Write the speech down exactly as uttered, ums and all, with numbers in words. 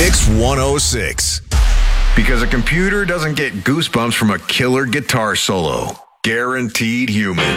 Mix one oh six. Because a computer doesn't get goosebumps from a killer guitar solo. Guaranteed human.